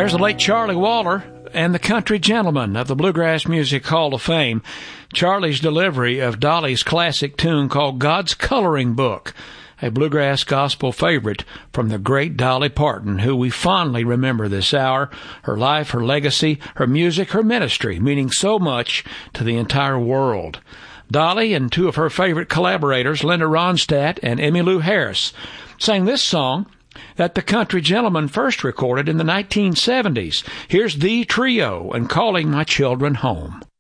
There's the late Charlie Waller and the country gentleman of the Bluegrass Music Hall of Fame. Charlie's delivery of Dolly's classic tune called God's Coloring Book, a bluegrass gospel favorite from the great Dolly Parton, who we fondly remember this hour. Her life, her legacy, her music, her ministry, meaning so much to the entire world. Dolly and two of her favorite collaborators, Linda Ronstadt and Emmylou Harris, sang this song that the country gentleman first recorded in the 1970s. Here's the trio and Calling My Children Home.